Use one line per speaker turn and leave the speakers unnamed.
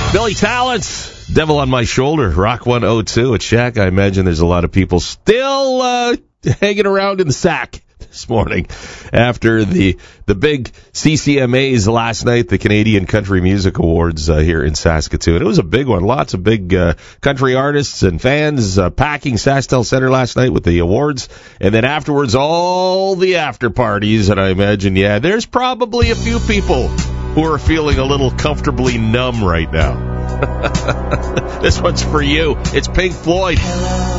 Billy Talents, Devil on My Shoulder, Rock 102 at Shack. I imagine there's a lot of people still hanging around in the sack this morning after the big CCMAs last night, the Canadian Country Music Awards here in Saskatoon. It was a big one. Lots of big country artists and fans packing SaskTel Center last night with the awards. And then afterwards, all the after parties. And I imagine, there's probably a few people who are feeling a little comfortably numb right now. This one's for you. It's Pink Floyd.